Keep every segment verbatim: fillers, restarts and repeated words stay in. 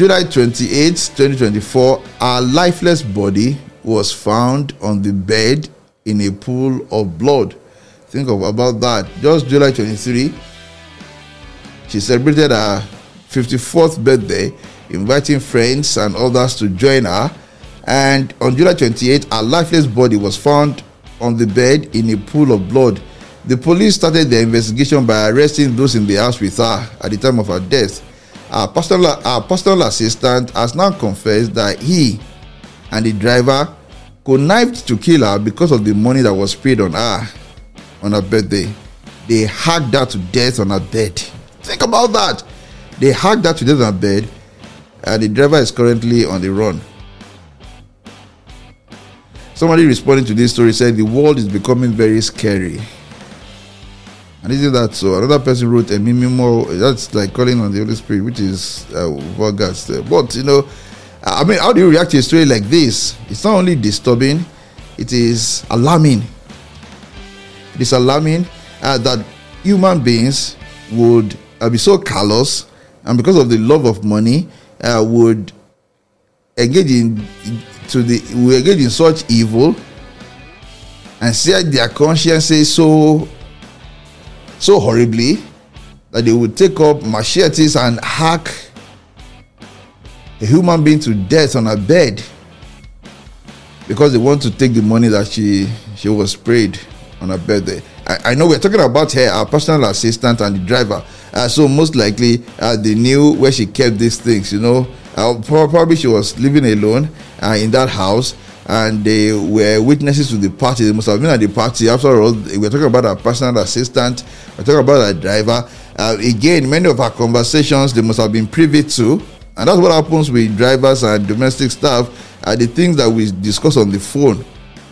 July twenty-eighth, twenty twenty-four, a lifeless body was found on the bed in a pool of blood. Think of about that. Just July twenty-third, she celebrated her fifty-fourth birthday, inviting friends and others to join her. And on July twenty-eighth, a lifeless body was found on the bed in a pool of blood. The police started their investigation by arresting those in the house with her at the time of her death. Our personal, our personal assistant has now confessed that he and the driver connived to kill her because of the money that was paid on her on her birthday. They hacked her to death on her bed. Think about that. They hacked her to death on her bed, and the driver is currently on the run. Somebody responding to this story said the world is becoming very scary. And isn't that so? Another person wrote a memo, that's like calling on the Holy Spirit, which is uh, vulgar. But, you know, I mean, how do you react to a story like this? It's not only disturbing, it is alarming. It is alarming uh, that human beings would uh, be so callous, and because of the love of money, uh, would engage in to the will engage in such evil and set their consciences so so horribly that they would take up machetes and hack a human being to death on her bed because they want to take the money that she she was sprayed on her birthday. I, I know we're talking about her, our personal assistant and the driver. Uh, so most likely uh, they knew where she kept these things, you know. Uh, probably she was living alone uh, in that house, and they were witnesses to the party. They must have been at the party. After all, we're talking about our personal assistant, we're talking about our driver. Uh, again, many of our conversations they must have been privy to, and that's what happens with drivers and domestic staff. Uh, the things that we discuss on the phone,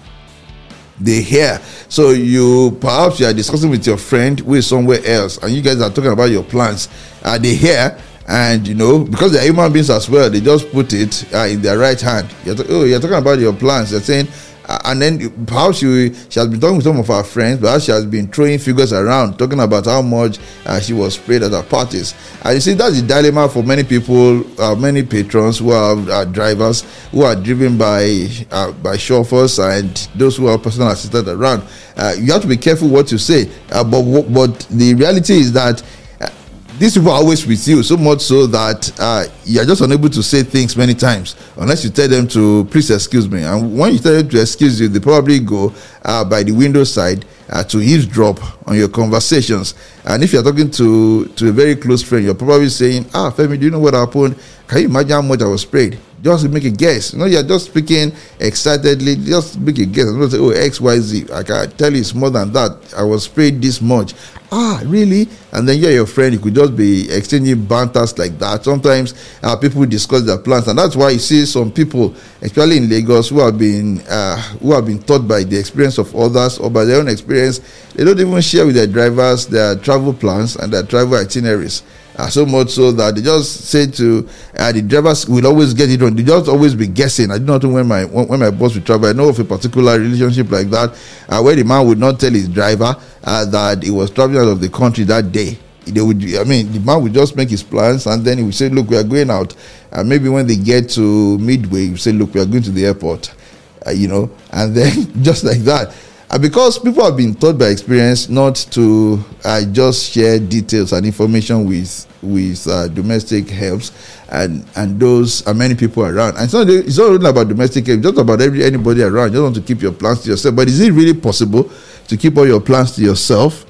they hear. So you perhaps you are discussing with your friend who is somewhere else, and you guys are talking about your plans. Uh, they hear. And you know, because they're human beings as well, they just put it uh, in their right hand. You're to- oh, you're talking about your plans. They're saying, uh, and then perhaps she, she has been talking with some of our friends, but she has been throwing figures around, talking about how much uh, she was paid at her parties. And you see, that's the dilemma for many people, uh, many patrons who are uh, drivers, who are driven by uh, by chauffeurs and those who are personal assistants around. Uh, you have to be careful what you say. Uh, but but the reality is that these people are always with you, so much so that uh, you're just unable to say things many times unless you tell them to please excuse me. And when you tell them to excuse you, they probably go uh, by the window side uh, to eavesdrop on your conversations. And if you're talking to, to a very close friend, you're probably saying, ah, Femi, do you know what happened? Can you imagine how much I was sprayed? Just make a guess. You know, you're just speaking excitedly. Just make a guess. I'm not saying, oh, X, Y, Z. I can tell you it's more than that. I was sprayed this much. Ah, really? And then you're your friend. You could just be exchanging banters like that. Sometimes uh, people discuss their plans, and that's why you see some people, especially in Lagos, who have been uh, who have been taught by the experience of others or by their own experience. They don't even share with their drivers their travel plans and their travel itineraries. Uh, so much so that they just say to uh, the drivers will always get it wrong. They just always be guessing. I do not know when my when, when my boss will travel. I know of a particular relationship like that uh, where the man would not tell his driver uh, that he was traveling out of the country that day. They would, I mean, the man would just make his plans, and then he would say, "Look, we are going out." And uh, maybe when they get to Midway, he would say, "Look, we are going to the airport," uh, you know, and then just like that. Uh, because people have been taught by experience not to uh, just share details and information with with uh, domestic helps and and those are many people around. And it's not, it's not only about domestic help, it's just about every anybody around. You don't want to keep your plans to yourself. But is it really possible to keep all your plans to yourself?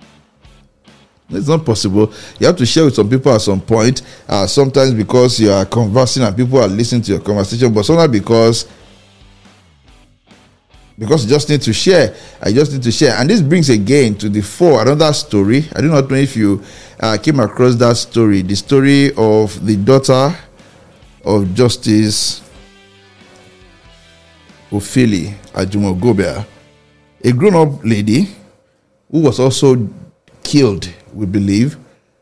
It's not possible. You have to share with some people at some point. Uh, sometimes because you are conversing and people are listening to your conversation, but sometimes because Because you just need to share. I just need to share. And this brings again to the fore another story. I do not know if you uh, came across that story. The story of the daughter of Justice Ophili Ajumogobia, a grown-up lady who was also killed, we believe,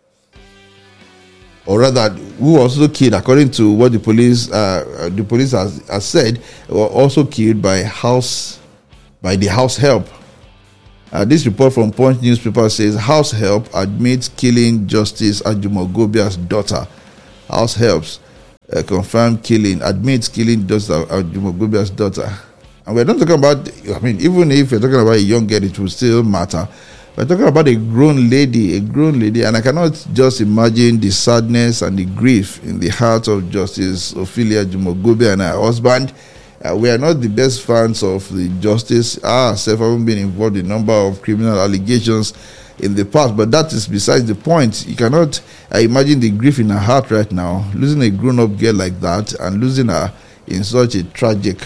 or rather, who was also killed, according to what the police uh, the police has, has said, were also killed by house by the house help. Uh, this report from Punch newspaper says house help admits killing Justice Ajumogobia's daughter. House helps uh, confirmed killing, admits killing Doctor Jumogobia's daughter. And we're not talking about, I mean, even if we're talking about a young girl, it will still matter. We're talking about a grown lady, a grown lady, and I cannot just imagine the sadness and the grief in the heart of Justice Ophelia Jumogobia and her husband. Uh, we are not the best fans of the justice ourselves, having been involved in a number of criminal allegations in the past, but that is besides the point. You cannot uh, imagine the grief in her heart right now, losing a grown-up girl like that and losing her in such a tragic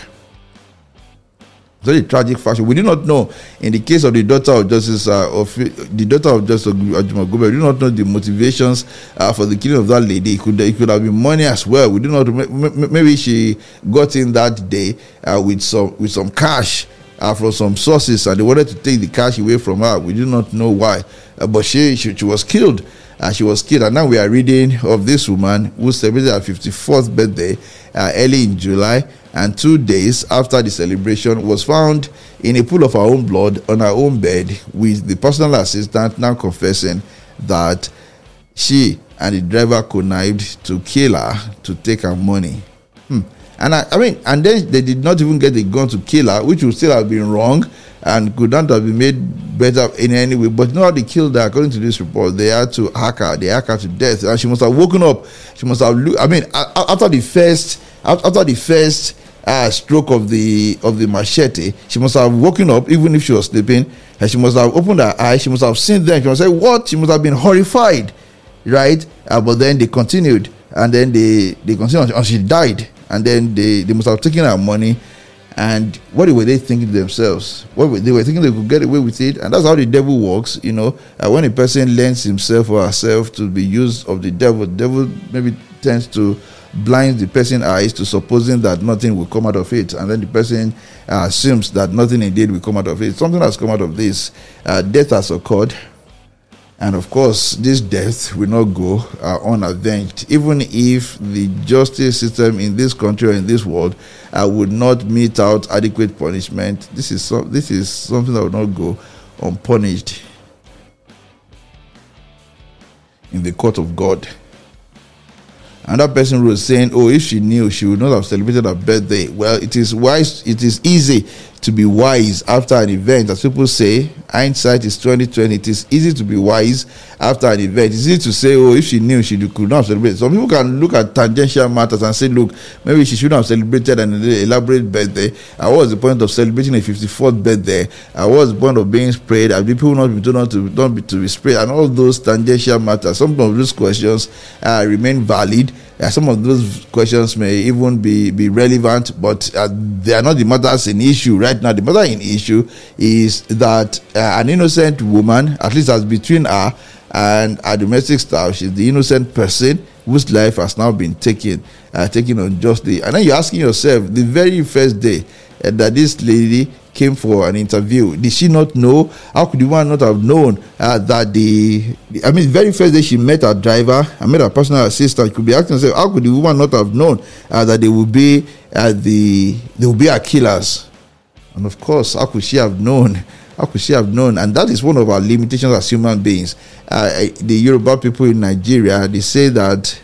Very tragic fashion. We do not know, in the case of the daughter of Justice, uh, of the daughter of Justice Jumogobe, we do not know the motivations uh, for the killing of that lady. It could it could have been money as well. We do not. Maybe she got in that day uh, with some with some cash uh, from some sources, and they wanted to take the cash away from her. We do not know why, uh, but she, she she was killed. Uh, she was killed, and now we are reading of this woman who celebrated her fifty-fourth birthday uh, early in July, and two days after the celebration was found in a pool of her own blood on her own bed, with the personal assistant now confessing that she and the driver connived to kill her to take her money. Hmm. And I, I mean, and then they did not even get the gun to kill her, which would still have been wrong and could not have been made better in any way. But you know how they killed her? According to this report, they had to hack her. They hacked her to death, and she must have woken up. She must have. I mean, after the first, after the first uh, stroke of the of the machete, she must have woken up, even if she was sleeping. And she must have opened her eyes. She must have seen them. She must say, "What?" She must have been horrified, right? Uh, but then they continued, and then they they continued, and she died. And then they, they must have taken her money. And what were they thinking to themselves? What were, they were thinking they could get away with it. And that's how the devil works, you know. Uh, when a person lends himself or herself to be used of the devil, the devil maybe tends to blind the person's eyes to supposing that nothing will come out of it. And then the person uh, assumes that nothing indeed will come out of it. Something has come out of this. Uh, death has occurred. And of course, this death will not go uh, unavenged, even if the justice system in this country or in this world uh, would not mete out adequate punishment. This is so, this is something that will not go unpunished in the court of God. And that person was saying, "Oh, if she knew, she would not have celebrated her birthday." Well, it is wise. It is easy to be wise after an event, as people say. Hindsight is twenty twenty. It is easy to be wise after an event. It's easy to say, "Oh, if she knew, she could not have celebrated." Some people can look at tangential matters and say, "Look, maybe she shouldn't have celebrated an elaborate birthday. Uh, what was the point of celebrating a fifty-fourth birthday? Uh, what was the point of being sprayed? Have people not been told not to don't be to be sprayed?" And all those tangential matters. Some of those questions uh, remain valid. Uh, some of those questions may even be, be relevant, but uh, they are not the matters in issue right now. The matter in issue is that uh, an innocent woman, at least as between her and her domestic staff, she's the innocent person whose life has now been taken, uh, taken unjustly. And then you're asking yourself, the very first day uh, that this lady came for an interview, did she not know? How could the woman not have known uh, that the, I mean, the very first day she met her driver, I met her personal assistant, she could be asking herself, how could the woman not have known uh, that they would be uh, the, they would be her killers? And of course, how could she have known? How could she have known? And that is one of our limitations as human beings. Uh, the Yoruba people in Nigeria, they say that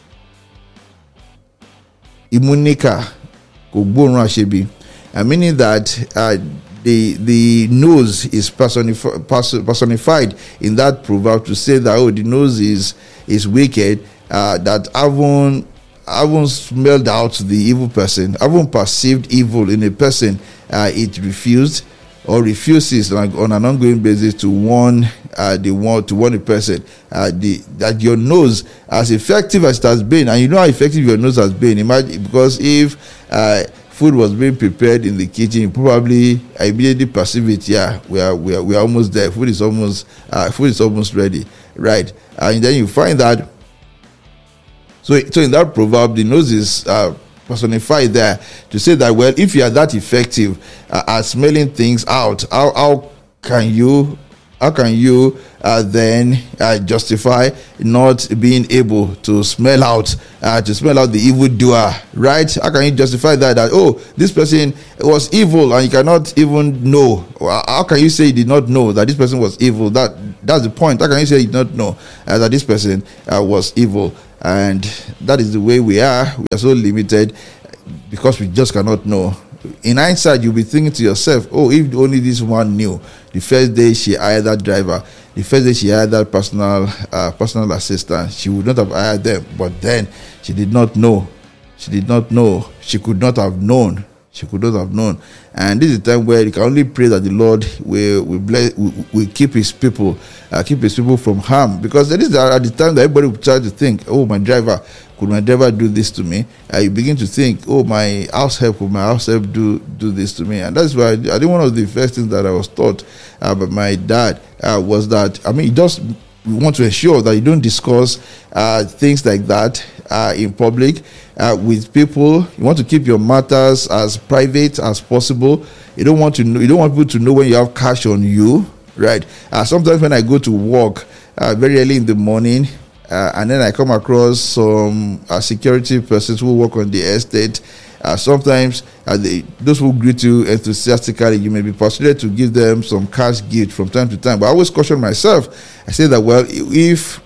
Imunika Kogbonrun Asebi, Uh, meaning that uh, the the nose is personif- personified in that proverb to say that, oh, the nose is is wicked, uh, that haven't haven't smelled out the evil person, haven't perceived evil in a person, uh, it refused or refuses like, on an ongoing basis to warn uh, the one to warn a person uh, the, that your nose, as effective as it has been, and you know how effective your nose has been. Imagine, because if uh, food was being prepared in the kitchen, you probably immediately perceive it. Yeah, we are we are we are almost there. Food is almost uh, food is almost ready, right? And then you find that. So so in that proverb, the nose is uh, personified there to say that, well, if you are that effective uh, at smelling things out, how how can you how can you uh, then uh, justify not being able to smell out uh, to smell out the evildoer, right? How can you justify that that oh, this person was evil and you cannot even know? How can you say you did not know that this person was evil? That that's the point. How can you say you did not know uh, that this person uh, was evil? and that is the way we are. We are so limited because we just cannot know. In hindsight, you'll be thinking to yourself, oh, if only this one knew the first day she hired that driver, the first day she hired that personal uh, personal assistant, she would not have hired them. But then she did not know. She did not know. She could not have known. She could not have known. And this is a time where you can only pray that the Lord will will, bless, will, will keep his people, uh, keep his people from harm. Because there is at the time that everybody will try to think, oh, my driver, could my driver do this to me? Uh, you begin to think, oh, my house help, could my house help do, do this to me? And that's why I, I think one of the first things that I was taught uh, by my dad uh, was that, I mean, just we want to ensure that you don't discuss uh, things like that uh, in public uh, with people. You want to keep your matters as private as possible. You don't want to know, you don't want people to know when you have cash on you, right? Uh, sometimes when I go to work uh, very early in the morning, uh, and then I come across some uh, security persons who work on the estate. Uh, sometimes uh, they, those who greet you enthusiastically, you may be persuaded to give them some cash gift from time to time. But I always caution myself. I say that, well, if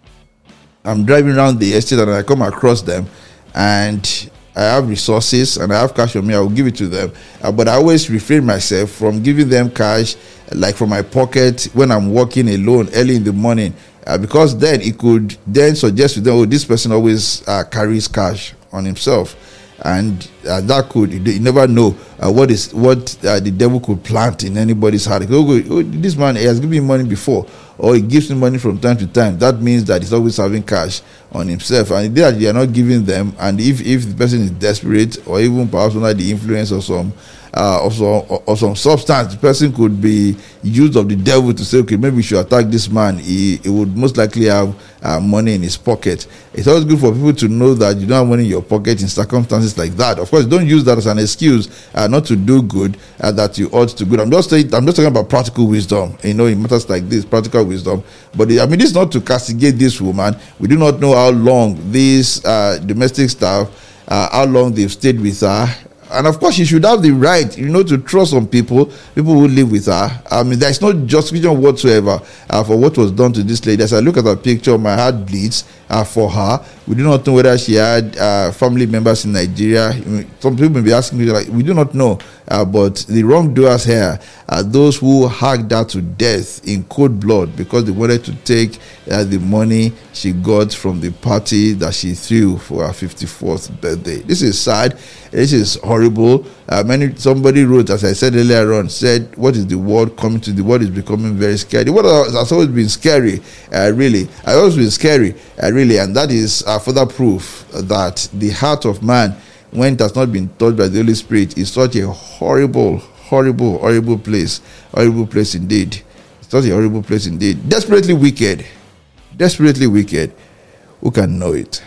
I'm driving around the estate and I come across them and I have resources and I have cash on me, I will give it to them. Uh, but I always refrain myself from giving them cash, like from my pocket when I'm walking alone early in the morning, uh, because then it could then suggest to them, oh, this person always uh, carries cash on himself. And uh, that could, you never know uh, what is what uh, the devil could plant in anybody's heart. Oh, oh, this man, he has given me money before, or he gives me money from time to time. That means that he's always having cash on himself, and that you are not giving them. And if, if the person is desperate, or even perhaps under the influence of some uh, of some or, or some substance, the person could be used of the devil to say, okay, maybe we should attack this man. He, he would most likely have uh, money in his pocket. It's always good for people to know that you don't have money in your pocket in circumstances like that. Of course, don't use that as an excuse uh, not to do good uh, that you ought to do. I'm just saying, I'm just talking about practical wisdom. You know, in matters like this, practical wisdom. But I mean, this is not to castigate this woman. We do not know how long these uh, domestic staff, uh, how long they've stayed with her. And of course, she should have the right, you know, to trust on people, people who live with her. I mean, there's no justification whatsoever uh, for what was done to this lady. As I look at her picture, my heart bleeds uh, for her. We do not know whether she had uh, family members in Nigeria. Some people may be asking me, like, we do not know. Uh, but the wrongdoers here are those who hacked her to death in cold blood because they wanted to take uh, the money she got from the party that she threw for her fifty-fourth birthday. This is sad. This is horrible. Uh, many somebody wrote, as I said earlier on, said, "What is the world coming to? The world is becoming very scary." The world has always been scary, uh, really. Has always been scary, uh, really, and that is uh, further proof that the heart of man, when it has not been touched by the Holy Spirit, is such a horrible, horrible, horrible place. Horrible place indeed. It's such a horrible place indeed. Desperately wicked. Desperately wicked. Who can know it?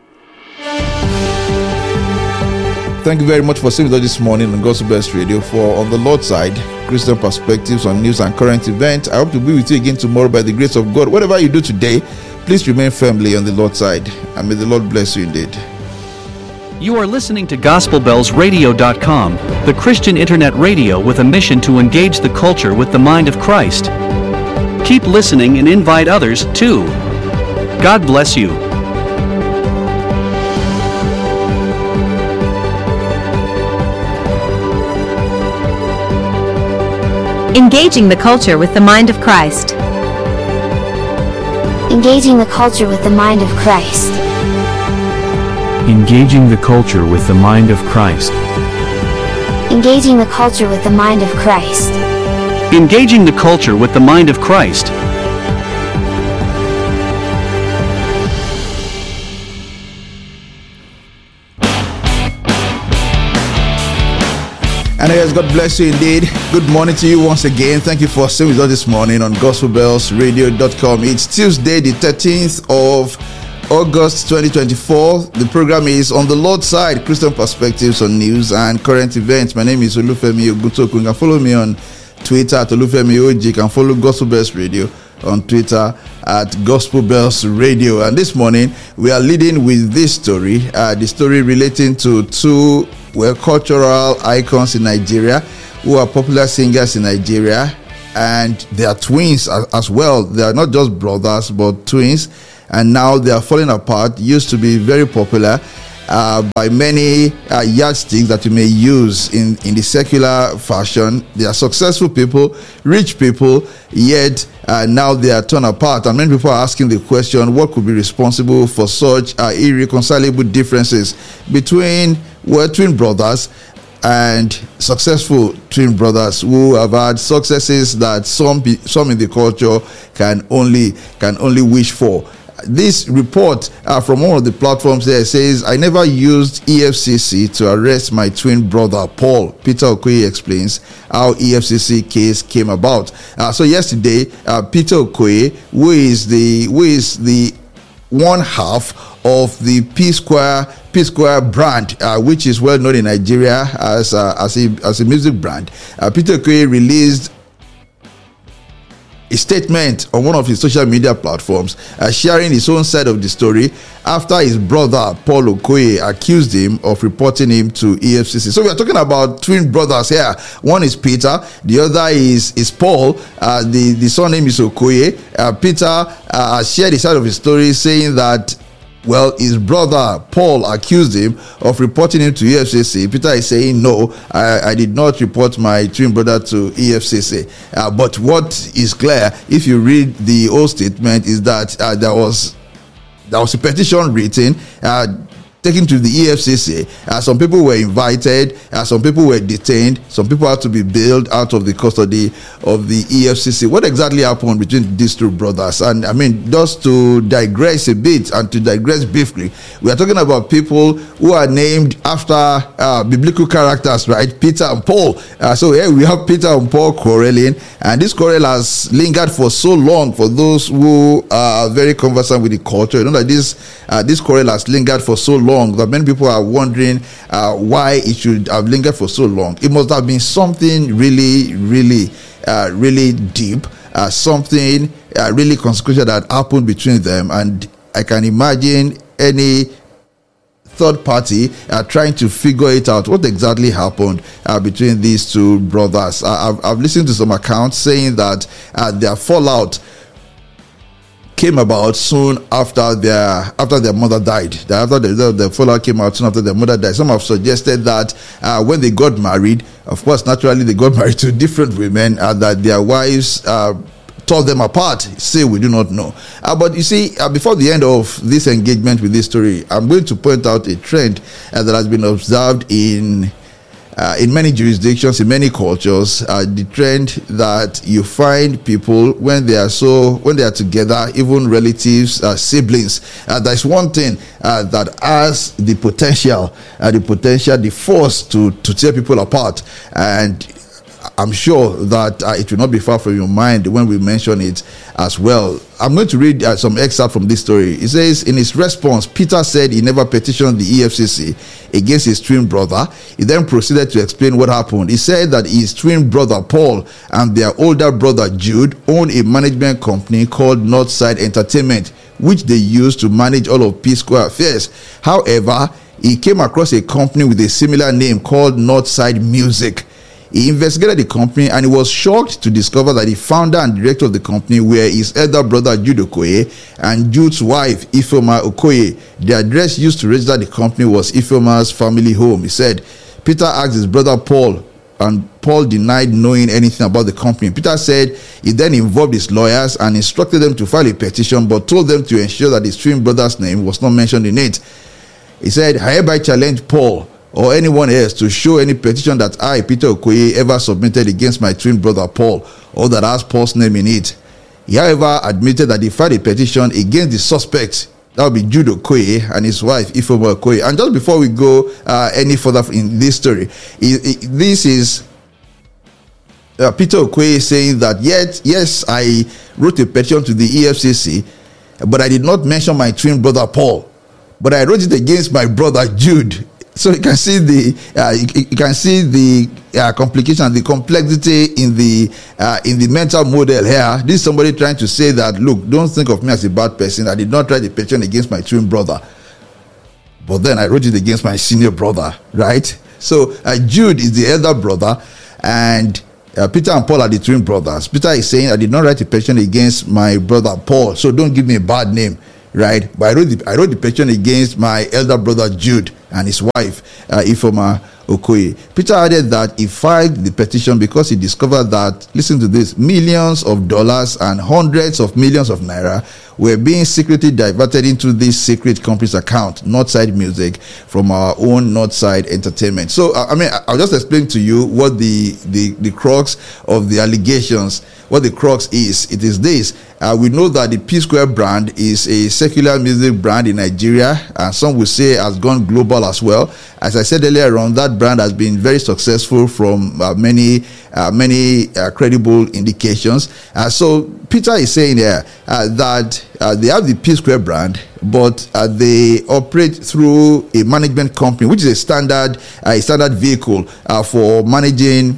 Thank you very much for staying with us this morning on Gospel Bells Radio for On the Lord's Side, Christian perspectives on news and current events. I hope to be with you again tomorrow by the grace of God. Whatever you do today, please remain firmly on the Lord's side, and may the Lord bless you indeed. You are listening to Gospel Bells Radio dot com, the Christian internet radio with a mission to engage the culture with the mind of Christ. Keep listening and invite others, too. God bless you. Engaging the culture with the mind of Christ. Engaging the culture with the mind of Christ. Engaging the culture with the mind of Christ. Engaging the culture with the mind of Christ. Engaging the culture with the mind of Christ. And yes, God bless you indeed. Good morning to you once again. Thank you for staying with us this morning on Gospel Bells Radio dot com. It's Tuesday, the thirteenth of August twenty twenty-four. The program is On the Lord's Side, Christian perspectives on news and current events. My name is Olufemi Ogutoku. You can follow me on Twitter at Olufemi O G. You can follow Gospel Bells Radio on Twitter at Gospel Bells Radio. And this morning, we are leading with this story, uh, the story relating to two well, cultural icons in Nigeria who are popular singers in Nigeria, and they are twins as, as well. They are not just brothers but twins, and now they are falling apart. Used to be very popular uh, by many uh, yardsticks that you may use in, in the secular fashion. They are successful people, rich people, yet uh, now they are torn apart. And many people are asking the question, what could be responsible for such uh, irreconcilable differences between well, twin brothers and successful twin brothers who have had successes that some be, some in the culture can only can only wish for. This report uh, from one of the platforms there says, I never used E F C C to arrest my twin brother Paul. Peter Okoye explains how E F C C case came about. Uh, so yesterday, uh, Peter Okoye, who is the who is the one half of the P Square P Square brand, uh, which is well known in Nigeria as uh, as a as a music brand. Uh, Peter Okoye released a statement on one of his social media platforms, uh, sharing his own side of the story after his brother Paul Okoye accused him of reporting him to E F C C. So we are talking about twin brothers here. One is Peter, the other is is Paul. Uh, the the surname is Okoye. Uh, Peter uh, shared his side of his story, saying that, well, his brother Paul accused him of reporting him to E F C C. Peter is saying, no, I, I did not report my twin brother to E F C C. Uh, but what is clear, if you read the whole statement, is that uh, there was there was a petition written, uh, taken to the E F C C. Uh, some people were invited, uh, some people were detained, some people had to be bailed out of the custody of the E F C C. What exactly happened between these two brothers? And I mean, just to digress a bit and to digress briefly, we are talking about people who are named after uh, biblical characters, right? Peter and Paul. Uh, so here we have Peter and Paul quarreling, and this quarrel has lingered for so long. For those who are very conversant with the culture, you know that this uh, this quarrel has lingered for so long that many people are wondering uh, why it should have lingered for so long. It must have been something really, really, uh, really deep, uh, something uh, really consequential that happened between them. And I can imagine any third party uh, trying to figure it out, what exactly happened uh, between these two brothers. Uh, I've, I've listened to some accounts saying that uh, their fallout came about soon after their after their mother died. That after the, the fallout came out soon after their mother died. Some have suggested that uh, when they got married, of course, naturally they got married to different women, and uh, that their wives uh, tore them apart. Say we do not know. Uh, but you see, uh, before the end of this engagement with this story, I'm going to point out a trend uh, that has been observed in Uh, in many jurisdictions, in many cultures, uh, the trend that you find people when they are so when they are together, even relatives, uh, siblings, uh, there's one thing uh, that has the potential, uh, the potential, the force to to tear people apart. And I'm sure that uh, it will not be far from your mind when we mention it as well. I'm going to read uh, some excerpt from this story. It says, in his response, Peter said he never petitioned the E F C C against his twin brother. He then proceeded to explain what happened. He said that his twin brother Paul and their older brother Jude own a management company called Northside Entertainment, which they use to manage all of P Square affairs. However, he came across a company with a similar name called Northside Music. He investigated the company and he was shocked to discover that the founder and director of the company were his elder brother Jude Okoye and Jude's wife Ifeoma Okoye. The address used to register the company was Ifeoma's family home. He said Peter asked his brother Paul, and Paul denied knowing anything about the company. Peter said he then involved his lawyers and instructed them to file a petition, but told them to ensure that his twin brother's name was not mentioned in it. He said, I hereby challenge Paul or anyone else to show any petition that I, Peter Okoye, ever submitted against my twin brother Paul, or that has Paul's name in it. He, however, admitted that he filed a petition against the suspects. That would be Jude Okoye and his wife, Ifeoma Okoye. And just before we go uh, any further in this story, it, it, this is uh, Peter Okoye saying that, yet, yes, I wrote a petition to the E F C C, but I did not mention my twin brother Paul, but I wrote it against my brother Jude. So you can see the uh, you, you can see the uh, complication, the complexity in the uh, in the mental model here. This is somebody trying to say that, look, don't think of me as a bad person. I did not write the petition against my twin brother, but then I wrote it against my senior brother, right? So uh, Jude is the elder brother, and uh, Peter and Paul are the twin brothers. Peter is saying, I did not write a petition against my brother Paul, so don't give me a bad name. right? But I wrote the, I wrote the petition against my elder brother Jude and his wife, uh, Ifoma Okoye. Peter added that he filed the petition because he discovered that, listen to this, millions of dollars and hundreds of millions of naira were being secretly diverted into this secret company's account, Northside Music, from our own Northside Entertainment. So, I mean, I'll just explain to you what the, the, the crux of the allegations, what the crux is. It is this. Uh, we know that the P Square brand is a secular music brand in Nigeria, and some will say has gone global as well. As I said earlier on, that brand has been very successful from uh, many uh, many uh, credible indications. Uh, so Peter is saying here uh, that uh, they have the P Square brand, but uh, they operate through a management company, which is a standard uh, a standard vehicle uh, for managing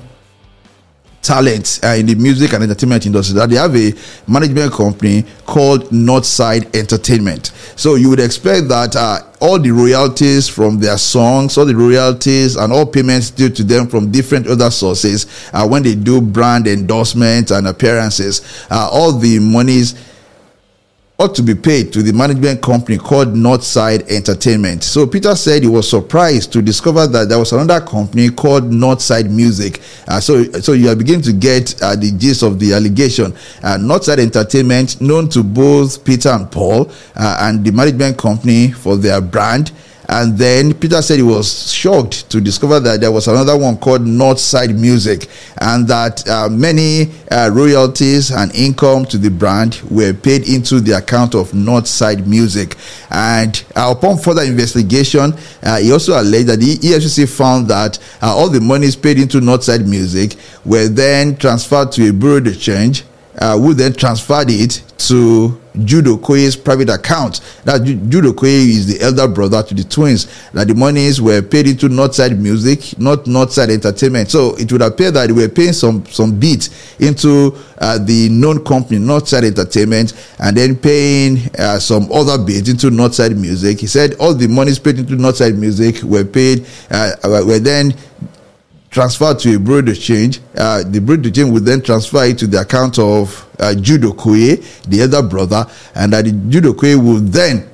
talent uh, in the music and entertainment industry. That they have a management company called Northside Entertainment. So you would expect that uh, all the royalties from their songs, all the royalties and all payments due to them from different other sources, uh, when they do brand endorsements and appearances, uh, all the monies ought to be paid to the management company called Northside Entertainment. So Peter said he was surprised to discover that there was another company called Northside Music. Uh, so, so you are beginning to get uh, the gist of the allegation. Uh, Northside Entertainment, known to both Peter and Paul, uh, and the management company for their brand. And then Peter said he was shocked to discover that there was another one called Northside Music, and that uh, many uh, royalties and income to the brand were paid into the account of Northside Music. And uh, upon further investigation, uh, he also alleged that the E F C C found that uh, all the monies paid into Northside Music were then transferred to a bureau de change, uh, who then transferred it to Jude Okoye's private account. That Jude Okoye is the elder brother to the twins. That the monies were paid into Northside Music, not Northside Entertainment. So it would appear that they were paying some some bits into uh, the known company Northside Entertainment, and then paying uh, some other bits into Northside Music. He said all the monies paid into Northside Music were paid uh, were then transferred to a bureau de change. Uh, the bureau de change would then transfer it to the account of uh, Jude Okoye, the elder brother, and that the Jude Okoye would then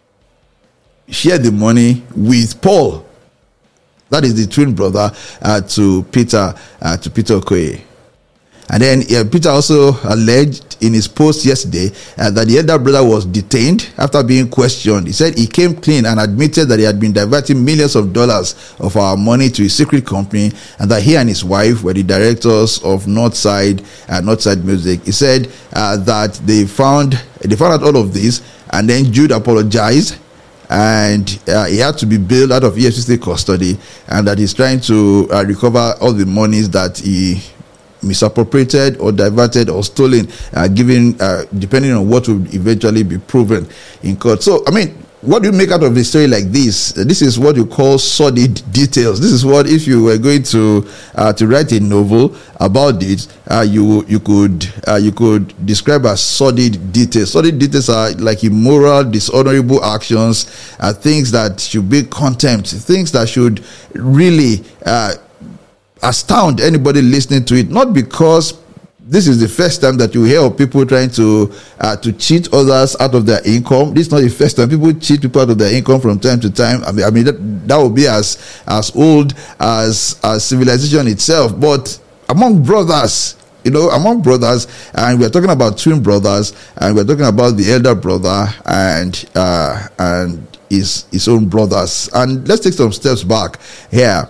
share the money with Paul, that is the twin brother, uh, to Peter, uh, to Peter Okoye. And then uh, Peter also alleged in his post yesterday uh, that the elder brother was detained after being questioned. He said he came clean and admitted that he had been diverting millions of dollars of our money to a secret company, and that he and his wife were the directors of Northside uh, Northside Music. He said uh, that they found they found out all of this, and then Jude apologized, and uh, he had to be bailed out of E F C C custody, and that he's trying to uh, recover all the monies that he misappropriated or diverted or stolen, uh, given uh, depending on what will eventually be proven in court. So, I mean, what do you make out of a story like this? Uh, this is what you call sordid details. This is what, if you were going to uh, to write a novel about it, uh, you you could uh, you could describe as sordid details. Sordid details are like immoral, dishonorable actions, uh, things that should be contempt, things that should really uh, astound anybody listening to it. Not because this is the first time that you hear of people trying to uh, to cheat others out of their income. This is not the first time. People cheat people out of their income from time to time. I mean, I mean that, that will be as as old as as civilization itself. But among brothers, you know, among brothers, and we're talking about twin brothers, and we're talking about the elder brother and uh, and his his own brothers. And let's take some steps back here.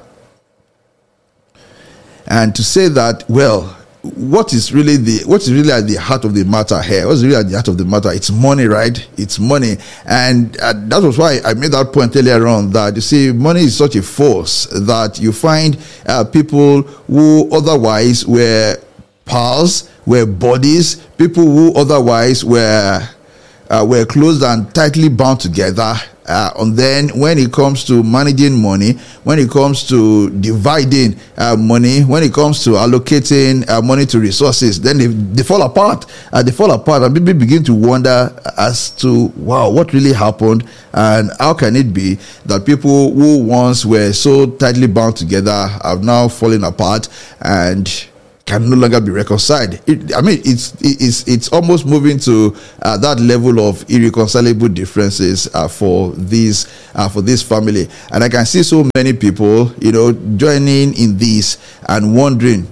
And to say that, well, what is really the what is really at the heart of the matter here? What's really at the heart of the matter? It's money, right? It's money, and uh, that was why I made that point earlier on. That you see, money is such a force that you find uh, people who otherwise were pals, were buddies, people who otherwise were uh, were close and tightly bound together. Uh, and then when it comes to managing money, when it comes to dividing uh, money, when it comes to allocating uh, money to resources, then they, they fall apart. Uh, they fall apart, and people begin to wonder as to, wow, what really happened, and how can it be that people who once were so tightly bound together have now fallen apart? And can no longer be reconciled. It, I mean, it's it's it's almost moving to uh, that level of irreconcilable differences uh, for this uh, for this family, and I can see so many people, you know, joining in this and wondering.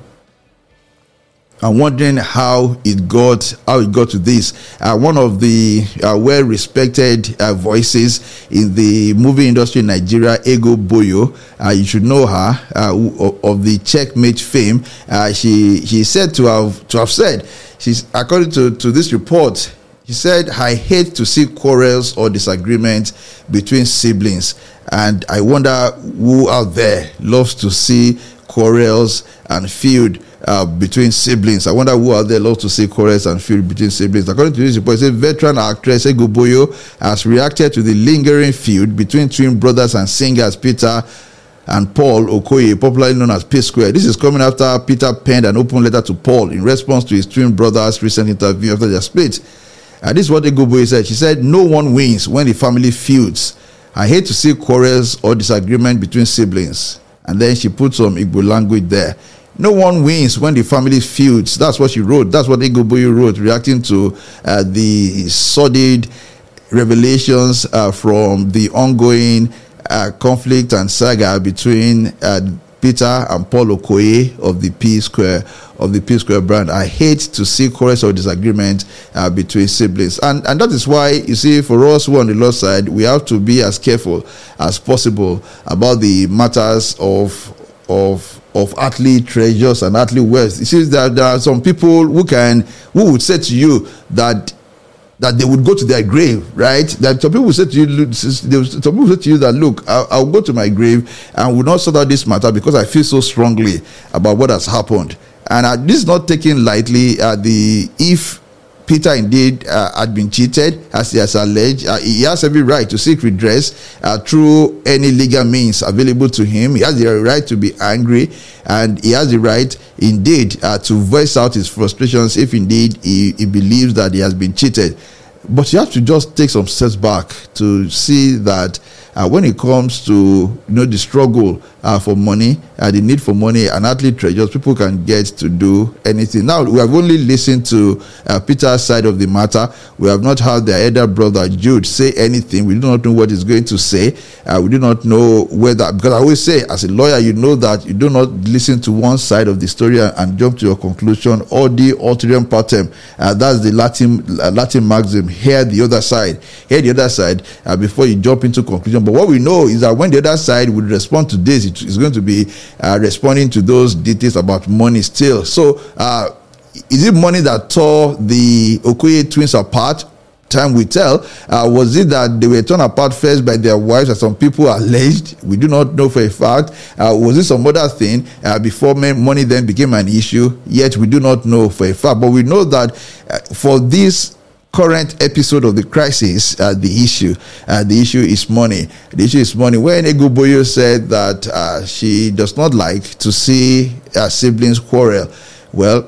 I'm wondering how it got how it got to this. Uh, one of the uh, well-respected uh, voices in the movie industry in Nigeria, Ego Boyo, uh, you should know her, uh, of the Checkmate fame. Uh, she she said to have to have said, she's according to, to this report, she said, "I hate to see quarrels or disagreements between siblings, and I wonder who out there loves to see quarrels and feud Uh, between siblings. I wonder who out there loves to see quarrels and feud between siblings." According to this report, it says veteran actress Ego Boyo has reacted to the lingering feud between twin brothers and singers Peter and Paul Okoye, popularly known as P Square. This is coming after Peter penned an open letter to Paul in response to his twin brothers' recent interview after their split. And this is what Ego Boyo said. She said, "No one wins when the family feuds. I hate to see quarrels or disagreement between siblings." And then she put some Igbo language there. No one wins when the family feuds. That's what she wrote. That's what Ego Boyo wrote, reacting to uh, the sordid revelations uh, from the ongoing uh, conflict and saga between uh, Peter and Paul Okoye of the P Square of the P Square brand. I hate to see quarrels or disagreement uh, between siblings, and and that is why, you see, for us who are on the Lord's side, we have to be as careful as possible about the matters of of. of earthly treasures and earthly wealth. You see that there are some people who can who would say to you that that they would go to their grave, right? That some people will say to you, some people will say to you that, look, I'll, I'll go to my grave and will not sort out this matter because I feel so strongly about what has happened. And uh, this is not taken lightly. Uh, the if Peter indeed uh, had been cheated, as he has alleged, uh, he has every right to seek redress uh, through any legal means available to him. He has the right to be angry, and he has the right indeed uh, to voice out his frustrations if indeed he, he believes that he has been cheated. But you have to just take some steps back to see that uh, when it comes to, you know, the struggle uh, for money, uh, the need for money and earthly treasures, people can get to do anything. Now, we have only listened to uh, Peter's side of the matter. We have not heard their elder brother Jude say anything. We do not know what he's going to say. Uh, we do not know whether, because I always say, as a lawyer, you know that you do not listen to one side of the story and, and jump to your conclusion. Audi ulterior partem. Uh, that's the Latin uh, Latin maxim. Hear the other side. Hear the other side uh, before you jump into conclusion. But what we know is that when the other side would respond to this, it is going to be uh, responding to those details about money still. So, uh, is it money that tore the Okoye twins apart? Time will tell. Uh, was it that they were torn apart first by their wives, as some people alleged? We do not know for a fact. Uh, was it some other thing uh, before money then became an issue? Yet we do not know for a fact. But we know that uh, for this current episode of the crisis, uh, the issue uh, the issue is money. The issue is money. When Ego Boyo said that uh, she does not like to see uh, siblings quarrel, well,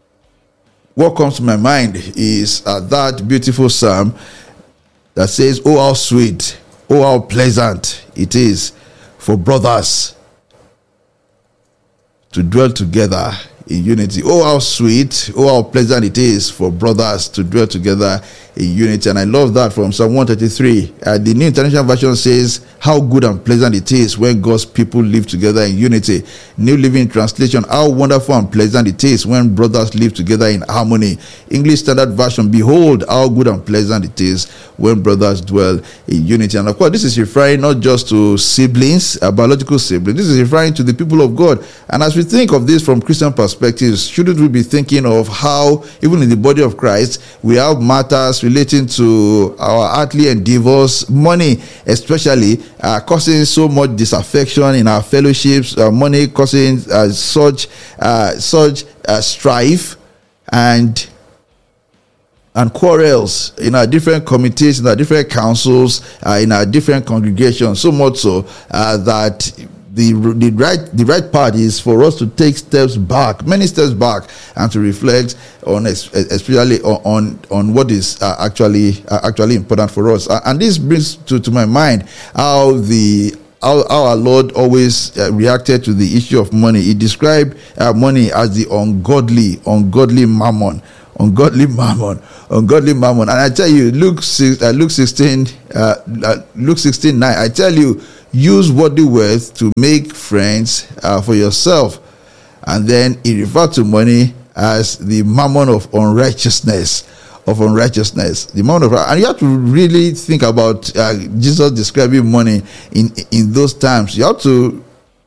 what comes to my mind is uh, that beautiful psalm that says, "Oh, how sweet, oh, how pleasant it is for brothers to dwell together in unity." Oh, how sweet, oh, how pleasant it is for brothers to dwell together in unity. And I love that from Psalm one thirty-three. Uh, the New International Version says, "How good and pleasant it is when God's people live together in unity." New Living Translation, "How wonderful and pleasant it is when brothers live together in harmony." English Standard Version, "Behold, how good and pleasant it is when brothers dwell in unity." And of course, this is referring not just to siblings, uh, biological siblings. This is referring to the people of God. And as we think of this from Christian perspectives, shouldn't we be thinking of how, even in the body of Christ, we have matters relating to our earthly endeavors, money especially, uh, causing so much disaffection in our fellowships, uh, money causing uh, such uh, such uh, strife and and quarrels in our different committees, in our different councils, uh, in our different congregations, so much so uh, that the the right the right part is for us to take steps back, many steps back, and to reflect on, especially on on what is uh, actually uh, actually important for us. Uh, and this brings to, to my mind how the how, how our Lord always uh, reacted to the issue of money. He described uh, money as the ungodly, ungodly mammon, ungodly mammon, ungodly mammon. And I tell you, Luke six, uh, Luke sixteen, uh, uh, Luke sixteen nine. I tell you, use worldly wealth to make friends uh, for yourself. And then he referred to money as the mammon of unrighteousness. Of unrighteousness, the amount of, and you have to really think about uh, Jesus describing money in in those terms. You have to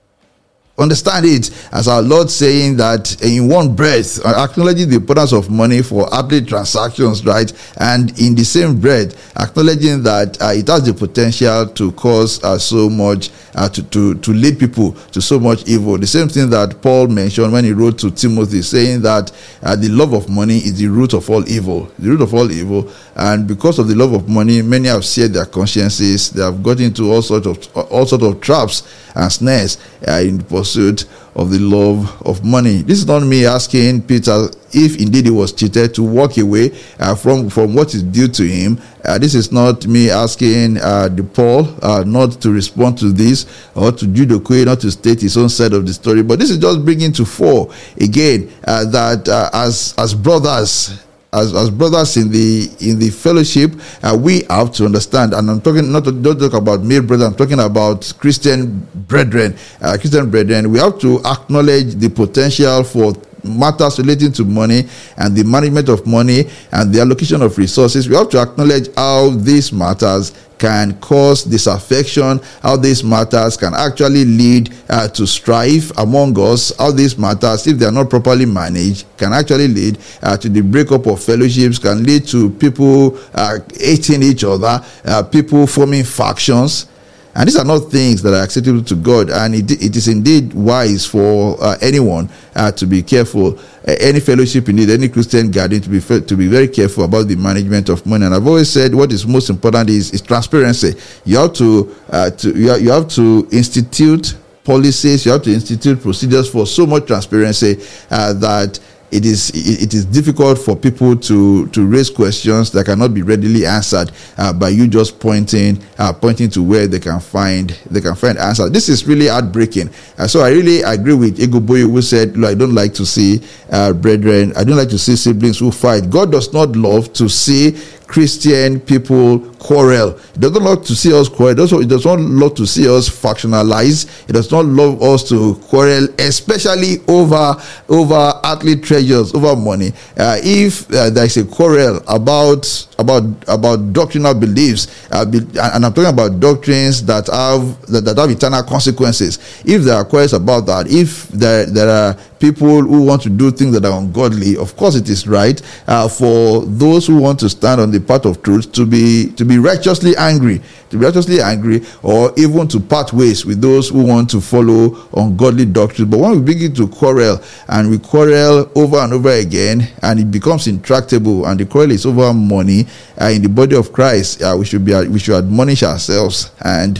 understand it as our Lord saying that in one breath, acknowledging the importance of money for earthly transactions, right? And in the same breath, acknowledging that uh, it has the potential to cause uh, so much, uh, to, to, to lead people to so much evil. The same thing that Paul mentioned when he wrote to Timothy, saying that uh, the love of money is the root of all evil, the root of all evil. And because of the love of money, many have seared their consciences. They have got into all sorts of all sorts of traps and snares uh, in pursuit of the love of money. This is not me asking Peter if indeed he was cheated to walk away uh, from from what is due to him. Uh, this is not me asking uh, the Paul uh, not to respond to this or to Jude Okoye not to state his own side of the story. But this is just bringing to fore again uh, that uh, as as brothers. As, as brothers in the in the fellowship, uh, we have to understand, and I'm talking not to, don't talk about male brothers, I'm talking about Christian brethren, uh, Christian brethren. We have to acknowledge the potential for matters relating to money and the management of money and the allocation of resources. We have to acknowledge how these matters can cause disaffection, how these matters can actually lead uh, to strife among us, how these matters, if they are not properly managed, can actually lead uh, to the breakup of fellowships, can lead to people uh, hating each other, uh, people forming factions. And these are not things that are acceptable to God, and it, it is indeed wise for uh, anyone uh, to be careful. Uh, any fellowship, indeed, any Christian gathering, to be to be very careful about the management of money. And I've always said, what is most important is, is transparency. You have to uh, to you have, you have to institute policies. You have to institute procedures for so much transparency uh, that it is it is difficult for people to to raise questions that cannot be readily answered uh, by you just pointing uh, pointing to where they can find they can find answers. This is really heartbreaking. Uh, so I really agree with Egoboy, who said, "Look, I don't like to see uh, brethren. I don't like to see siblings who fight. God does not love to see Christian people quarrel. He does not love to see us quarrel. He does not love to see us factionalize. He does not love us to quarrel, especially over over earthly treasures, over money. Uh, if uh, there is a quarrel about about about doctrinal beliefs, uh, be, and I'm talking about doctrines that have that, that have eternal consequences. If there are quarrels about that, if there there are people who want to do things that are ungodly, of course it is right uh, for those who want to stand on the path of truth to be to be righteously angry, to be righteously angry, or even to part ways with those who want to follow ungodly doctrines. But when we begin to quarrel, and we quarrel over and over again, and it becomes intractable, and the quarrel is over money, uh, in the body of Christ, uh, we should be we should admonish ourselves and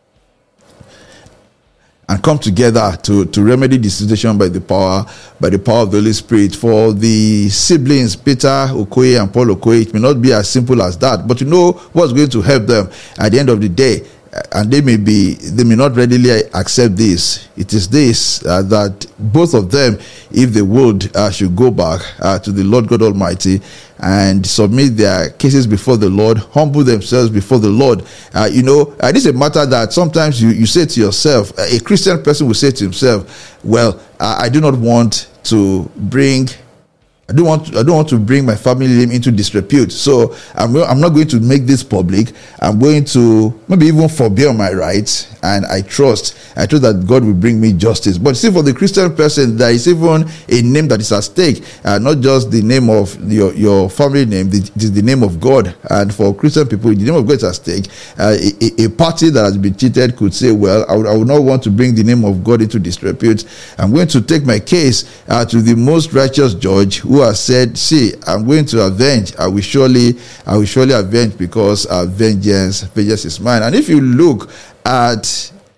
and come together to, to remedy the situation by the power by the power of the Holy Spirit. For the siblings, Peter Okoye and Paul Okoye, it may not be as simple as that, but you know what's going to help them at the end of the day. And they may be, they may not readily accept this. It is this uh, that both of them, if they would, uh, should go back uh, to the Lord God Almighty and submit their cases before the Lord, humble themselves before the Lord. Uh, you know, uh, this is a matter that sometimes you, you say to yourself, a Christian person will say to himself, well, uh, I do not want to bring I don't want to, I don't want to bring my family name into disrepute. So I'm I'm not going to make this public. I'm going to maybe even forbear my rights, and I trust I trust that God will bring me justice. But see, for the Christian person, there is even a name that is at stake, uh, not just the name of your your family name. It is the name of God. And for Christian people, the name of God is at stake. Uh, a, a party that has been cheated could say, well, I would, I would not want to bring the name of God into disrepute. I'm going to take my case uh, to the most righteous judge, who has said, see, I'm going to avenge. I will surely, I will surely avenge, because uh, vengeance, vengeance is mine. And if you look at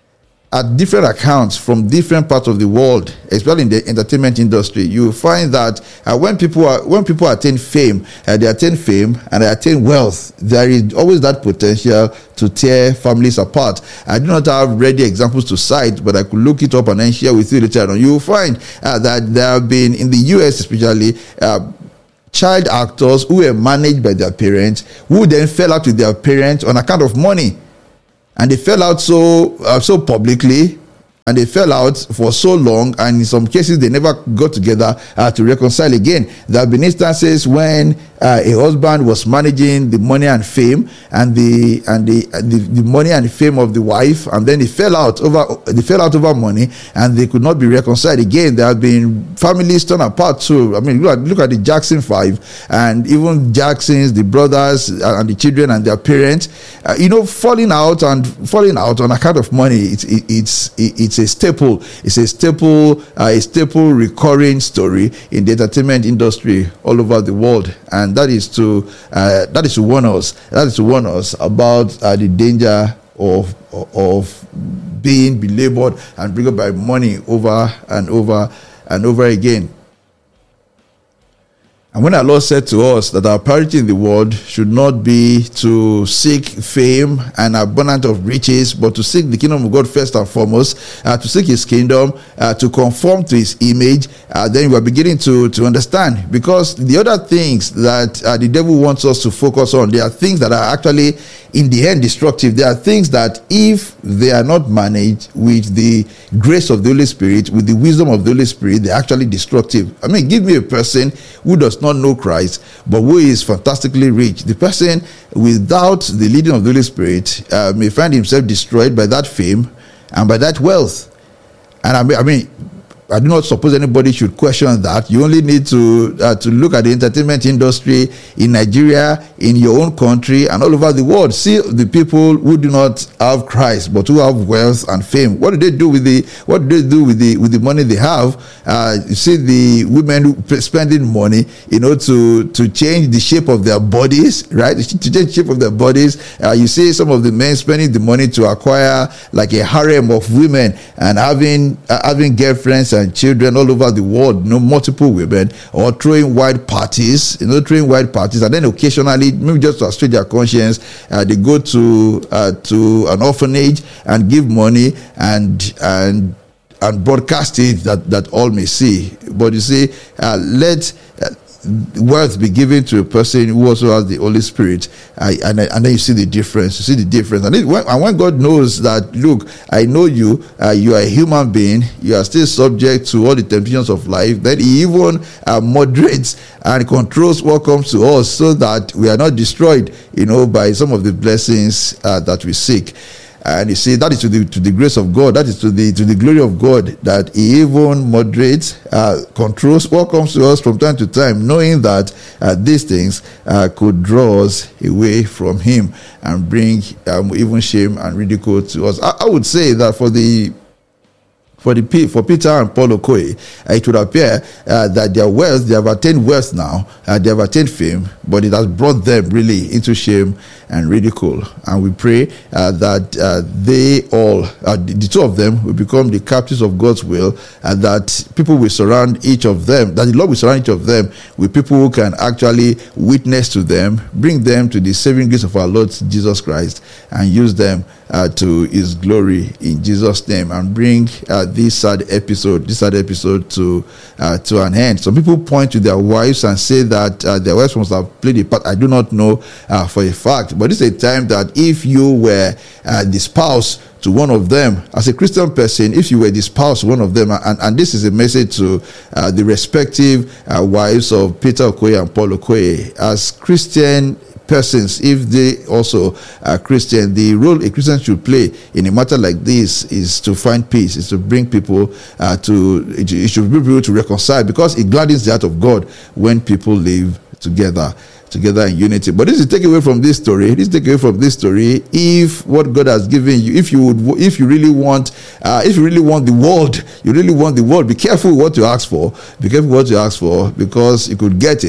at different accounts from different parts of the world, especially in the entertainment industry, you find that uh, when people are when people attain fame, uh, they attain fame and they attain wealth, there is always that potential to tear families apart. I do not have ready examples to cite, but I could look it up and then share with you later on. You will find uh, that there have been, in the U S especially, uh, child actors who were managed by their parents, who then fell out with their parents on account of money. And they fell out so uh, so publicly, and they fell out for so long, and in some cases they never got together uh, to reconcile again. There have been instances when uh, a husband was managing the money and fame, and the and the, uh, the the money and fame of the wife, and then they fell out over they fell out over money, and they could not be reconciled again. There have been families torn apart too. I mean, look at, look at the Jackson Five, and even Jacksons, the brothers and the children and their parents, uh, you know, falling out and falling out on account of money. It's it, it's it, it's a staple. It's a staple, uh, a staple recurring story in the entertainment industry all over the world, and that is to uh, that is to warn us. That is to warn us about uh, the danger of of being belabored and bring up by money over and over and over again. And when our Lord said to us that our priority in the world should not be to seek fame and abundance of riches, but to seek the kingdom of God first and foremost, uh, to seek his kingdom, uh, to conform to his image, uh, then we are beginning to, to understand. Because the other things that uh, the devil wants us to focus on, there are things that are actually in the end destructive. There are things that, if they are not managed with the grace of the Holy Spirit, with the wisdom of the Holy Spirit, they're actually destructive. I mean, give me a person who does not know Christ, but who is fantastically rich. The person without the leading of the Holy Spirit uh, may find himself destroyed by that fame and by that wealth. And I mean, I mean I do not suppose anybody should question that. You only need to uh, to look at the entertainment industry in Nigeria, in your own country, and all over the world. See the people who do not have Christ, but who have wealth and fame. What do they do with the What do they do with the with the money they have? Uh, you see the women who spending money, you know, to to change the shape of their bodies, right? To change the shape of their bodies. Uh, you see some of the men spending the money to acquire like a harem of women and having uh, having girlfriends and children all over the world, you know, multiple women, or throwing wide parties, you know, throwing wide parties, and then occasionally, maybe just to assuage their conscience, uh, they go to uh, to an orphanage and give money and and and broadcast it that that all may see. But you see, uh, let uh, wealth be given to a person who also has the Holy Spirit, uh, and, and then you see the difference. You see the difference, and, it, when, and when God knows that, look, I know you, uh, you are a human being, you are still subject to all the temptations of life, then He even uh, moderates and controls what comes to us, so that we are not destroyed, you know, by some of the blessings uh, that we seek. And you see, that is to the to the grace of God, that is to the to the glory of God, that He even moderates, uh, controls what comes to us from time to time, knowing that uh, these things uh, could draw us away from Him and bring um, even shame and ridicule to us. I, I would say that for the For the for Peter and Paul Okoye, uh, it would appear uh, that their wealth, they have attained wealth now, uh, they have attained fame, but it has brought them really into shame and ridicule. And we pray uh, that uh, they all, uh, the, the two of them, will become the captives of God's will, and that people will surround each of them, that the Lord will surround each of them with people who can actually witness to them, bring them to the saving grace of our Lord Jesus Christ, and use them uh, to His glory in Jesus' name, and bring uh, this sad episode, this sad episode to uh, to an end. Some people point to their wives and say that uh, their wives must have played a part. I do not know uh, for a fact, but this is a time that if you were uh, the spouse to one of them, as a Christian person, if you were the spouse to one of them, and, and this is a message to uh, the respective uh, wives of Peter Okoye and Paul Okoye, as Christian persons, if they also are Christian, the role a Christian should play in a matter like this is to find peace, is to bring people uh, to, it should bring people to reconcile, because it gladdens the heart of God when people live together. together in unity. But this is taken away from this story. This is taken away from this story. If what God has given you, if you would, if you really want, uh, if you really want the world, you really want the world, be careful what you ask for. Be careful what you ask for, because you could get it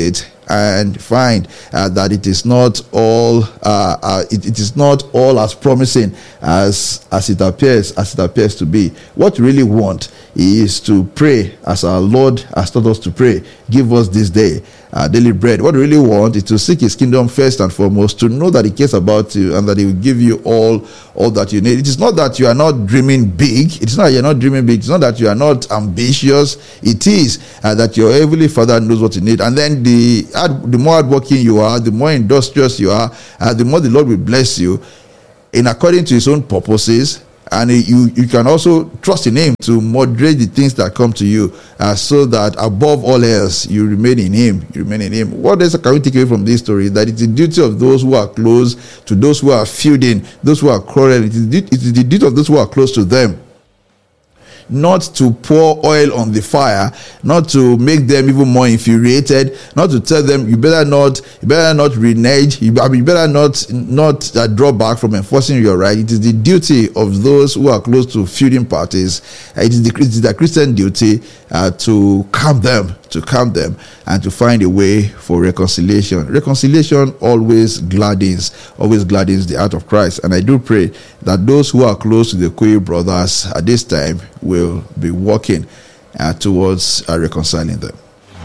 and find uh, that it is not all uh, uh, it, it is not all as promising as as it appears as it appears to be. What we really want is to pray as our Lord has taught us to pray. Give us this day our daily bread. What we really want is to seek His kingdom first and foremost, to know that He cares about you and that He will give you all all that you need. It is not that you are not dreaming big. It's not that you're not dreaming big. It's not that you are not ambitious. It is uh, that your heavenly Father knows what you need. And then the the more hardworking you are, the more industrious you are, uh, the more the Lord will bless you in according to His own purposes. And you, you can also trust in Him to moderate the things that come to you, uh, so that above all else, you remain in Him. You remain in Him. What else can we take away from this story? That it's the duty of those who are close to those who are feuding, those who are quarreling. It is, it is the duty of those who are close to them not to pour oil on the fire, not to make them even more infuriated, not to tell them you better not, you better not renege, you, I mean, you better not not uh, draw back from enforcing your right. It is the duty of those who are close to feuding parties. Uh, it is the, it is the Christian duty uh, to calm them, to calm them, and to find a way for reconciliation. Reconciliation always gladdens, always gladdens the heart of Christ. And I do pray that those who are close to the Koyi brothers at this time will be working uh, towards uh, reconciling them.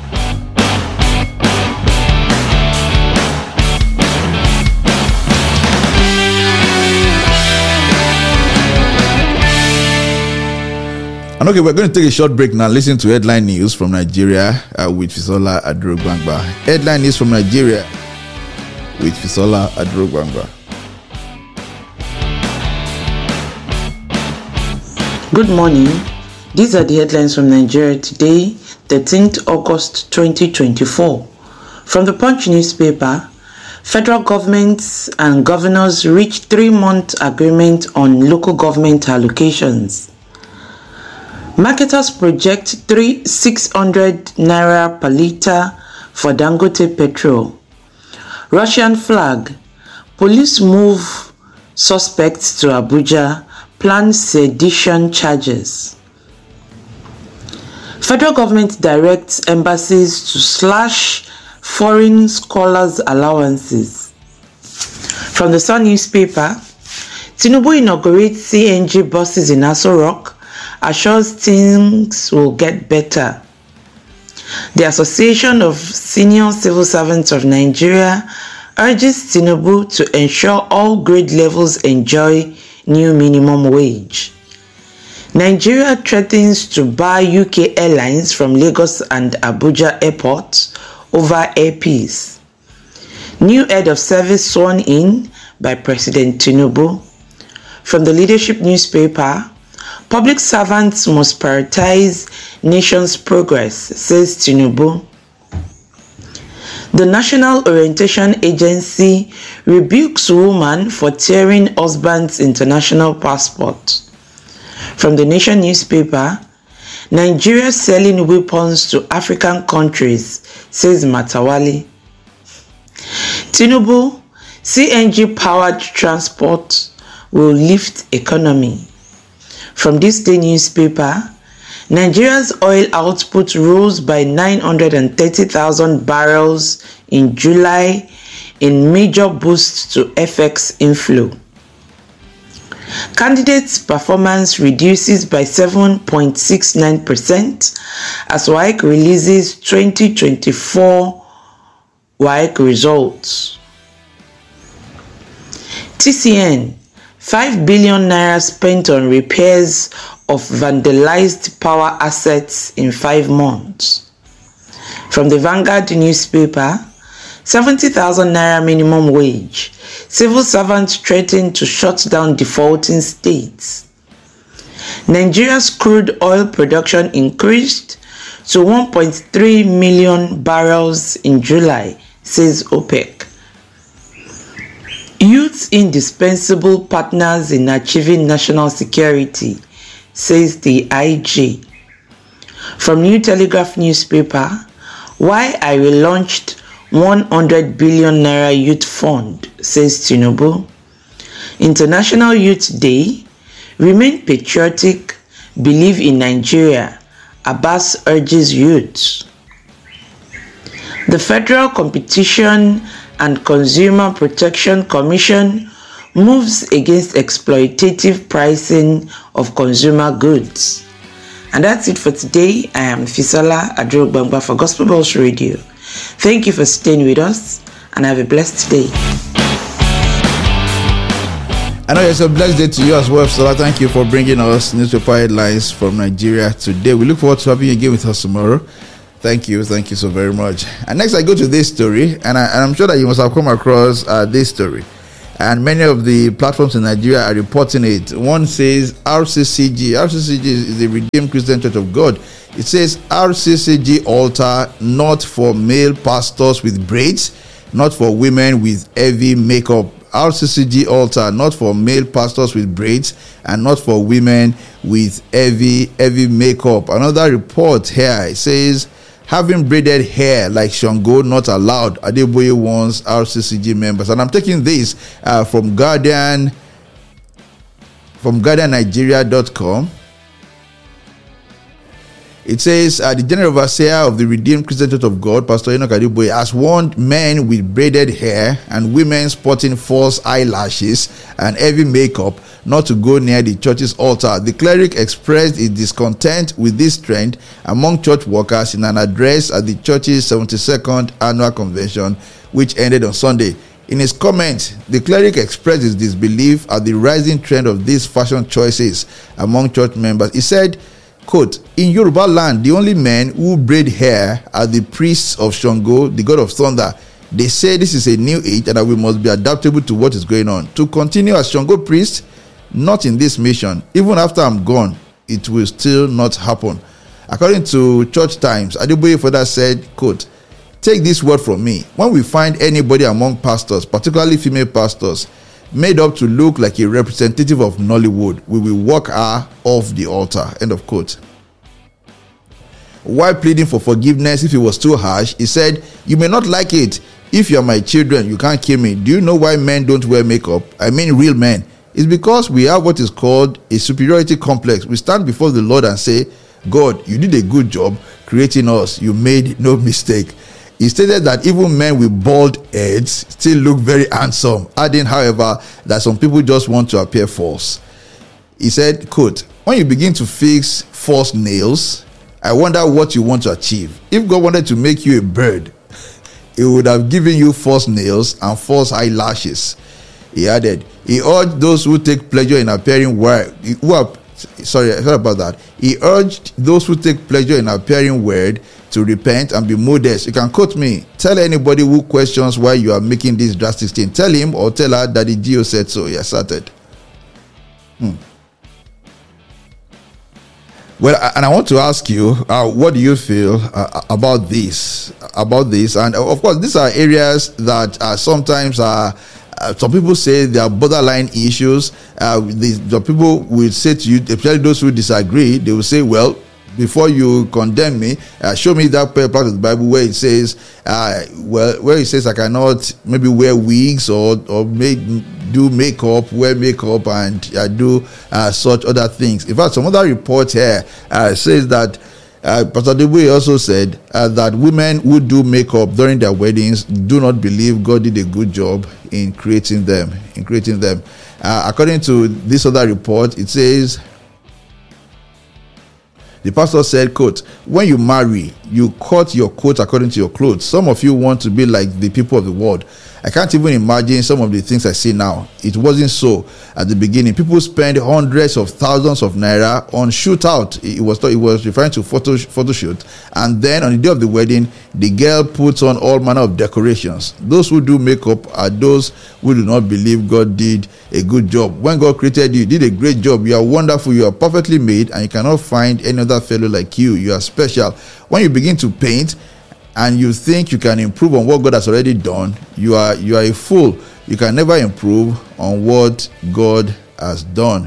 And okay, we're going to take a short break now. Listen to headline news from Nigeria uh, with Fisola Adrogbangba. Headline news from Nigeria with Fisola Adrogbangba. Good morning. These are the headlines from Nigeria today, thirteenth August twenty twenty-four. From the Punch newspaper, federal governments and governors reach three-month agreement on local government allocations. Marketers project three six hundred naira per litre for Dangote petrol. Russian flag. Police move suspects to Abuja. Plan sedition charges. Federal government directs embassies to slash foreign scholars' allowances. From the Sun newspaper, Tinubu inaugurates C N G buses in Aso Rock, assures things will get better. The Association of Senior Civil Servants of Nigeria urges Tinubu to ensure all grade levels enjoy new minimum wage. Nigeria threatens to buy U K airlines from Lagos and Abuja airports over Air Peace. New head of service sworn in by President Tinubu. From the Leadership newspaper, public servants must prioritize nation's progress, says Tinubu. The National Orientation Agency rebukes woman for tearing husband's international passport. From the Nation newspaper, Nigeria selling weapons to African countries, says Matawali. Tinubu, C N G-powered transport will lift economy. From this day newspaper, Nigeria's oil output rose by nine hundred thirty thousand barrels in July in major boost to F X inflow. Candidates' performance reduces by seven point six nine percent as W A E C releases twenty twenty-four W A E C results. T C N, five billion naira spent on repairs of vandalized power assets in five months. From the Vanguard newspaper, seventy thousand naira minimum wage. Civil servants threaten to shut down defaulting states. Nigeria's crude oil production increased to one point three million barrels in July, says OPEC. Youth indispensable partners in achieving national security, says the I G. From New Telegraph newspaper, why I relaunched one hundred billion naira youth fund, says Tinubu. International Youth Day, remain patriotic, believe in Nigeria, Abbas urges youth. The Federal Competition and Consumer Protection Commission moves against exploitative pricing of consumer goods. And that's it for today. I am Fisola Adrogbangba for Gospel Bells Radio. Thank you for staying with us and have a blessed day. I know it's a blessed day to you as well, Fisola. Thank you for bringing us newspaper headlines from Nigeria today. We look forward to having you again with us tomorrow. Thank you, thank you so very much. And next I go to this story, and, I, and I'm sure that you must have come across uh, this story. And many of the platforms in Nigeria are reporting it. One says R C C G. R C C G is the Redeemed Christian Church of God. It says R C C G altar not for male pastors with braids, not for women with heavy makeup. R C C G altar not for male pastors with braids and not for women with heavy heavy makeup. Another report here, it says having braided hair like Shango not allowed. Adeboye warns R C C G members. And I'm taking this uh, from Guardian, from Guardian Nigeria dot com. It says uh, the General Overseer of the Redeemed Christian Church of God, Pastor Enoch Adeboye, has warned men with braided hair and women sporting false eyelashes and heavy makeup not to go near the church's altar. The cleric expressed his discontent with this trend among church workers in an address at the church's seventy-second annual convention, which ended on Sunday. In his comment, the cleric expressed his disbelief at the rising trend of these fashion choices among church members. He said, quote, in Yoruba land, the only men who braid hair are the priests of Shango, the god of thunder. They say this is a new age and that we must be adaptable to what is going on. To continue as Shango priest, not in this mission. Even after I'm gone, it will still not happen. According to Church Times, Adeboye further said, quote, take this word from me. When we find anybody among pastors, particularly female pastors, made up to look like a representative of Nollywood, we will walk her off the altar. End of quote. While pleading for forgiveness if it was too harsh, he said, you may not like it. If you are my children, you can't kill me. Do you know why men don't wear makeup? I mean real men. It's because we have what is called a superiority complex. We stand before the Lord and say, God, you did a good job creating us. You made no mistake. He stated that even men with bald heads still look very handsome, adding, however, that some people just want to appear false. He said, quote, when you begin to fix false nails, I wonder what you want to achieve. If God wanted to make you a bird, he would have given you false nails and false eyelashes. He added, he urged those who take pleasure in appearing weird, who are, sorry, sorry about that. He urged those who take pleasure in appearing weird to repent and be modest. You can quote me. Tell anybody who questions why you are making this drastic thing. Tell him or tell her that the Geo said so. He asserted. Hmm. Well, and I want to ask you, uh, what do you feel uh, about this? About this, and uh, of course, these are areas that uh, sometimes are. Uh, some people say there are borderline issues. Uh, the, the people will say to you, especially those who disagree, they will say, well, before you condemn me, uh, show me that part of the Bible where it says, uh, well, where it says I cannot maybe wear wigs or or make do makeup, wear makeup, and uh, do uh, such other things. In fact, some other report here uh, says that uh, Pastor Adeboye also said uh, that women who do makeup during their weddings do not believe God did a good job in creating them. In creating them, uh, according to this other report, it says. The pastor said, quote, when you marry, you cut your coat according to your clothes. Some of you want to be like the people of the world. I can't even imagine some of the things I see now. It wasn't so at the beginning. People spend hundreds of thousands of naira on shootout. It was it was referring to photo photo shoot, and then on the day of the wedding, the girl puts on all manner of decorations. Those who do makeup are those who do not believe God did a good job. When God created you, He did a great job. You are wonderful. You are perfectly made, and you cannot find any other fellow like you. You are special. When you begin to paint and you think you can improve on what God has already done, you are you are a fool. You can never improve on what God has done.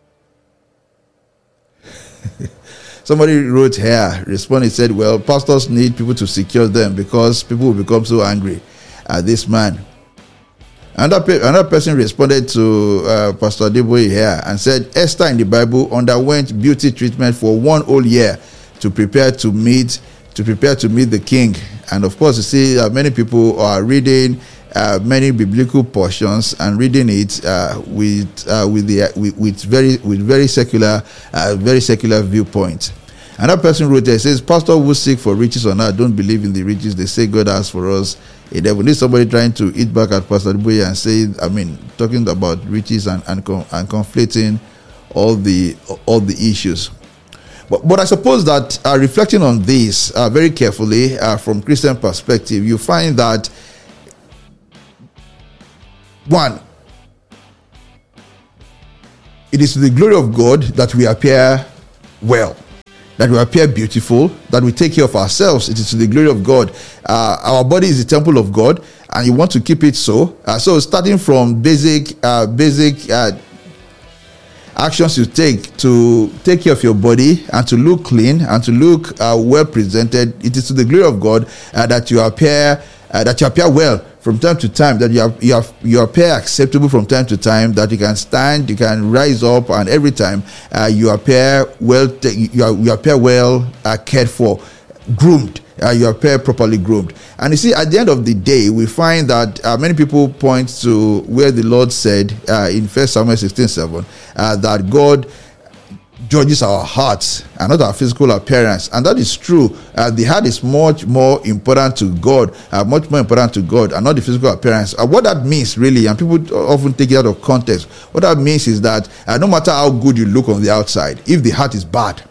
Somebody wrote here, responded, said, well, pastors need people to secure them because people will become so angry at this man. Another, pe- another person responded to uh, Pastor Adeboye here and said, Esther in the Bible underwent beauty treatment for one whole year to prepare to meet to prepare to meet the king. And of course, you see, uh, many people are reading uh, many biblical portions and reading it uh, with uh, with the with, with very with very secular, uh, very secular viewpoint. Another person wrote there, says, "Pastor who seek for riches on earth don't believe in the riches they say God has for us. If we need somebody trying to eat back at Pastor Adeboye and say, I mean, talking about riches and and, and conflating all the all the issues." But, but I suppose that uh, reflecting on this uh, very carefully uh, from Christian perspective, you find that one, it is to the glory of God that we appear well, that we appear beautiful, that we take care of ourselves. It is to the glory of God. Uh, our body is the temple of God, and you want to keep it so. Uh, so starting from basic, uh, basic uh, actions you take to take care of your body and to look clean and to look uh, well presented, it is to the glory of God uh, that you appear, uh, that you appear well from time to time, that you have, you have, you appear acceptable from time to time, that you can stand, you can rise up, and every time uh, you appear well, you, are, you appear well uh, cared for, groomed. Uh, you appear properly groomed. And you see, at the end of the day, we find that uh, many people point to where the Lord said uh, in First Samuel sixteen seven uh, that God judges our hearts and not our physical appearance, and that is true. Uh, the heart is much more important to God, uh, much more important to God, and not the physical appearance. Uh, what that means, really, and people often take it out of context. What that means is that uh, no matter how good you look on the outside, if the heart is bad,